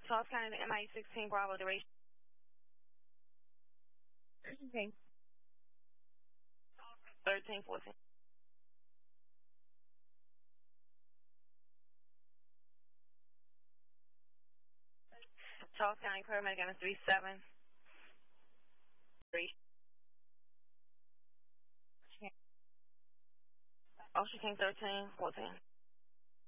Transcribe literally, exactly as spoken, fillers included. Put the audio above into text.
Charles County, M I sixteen Bravo, duration. Okay. thirteen fourteen. Charles County paramedic on three seven. Three. Ocean King thirteen fourteen.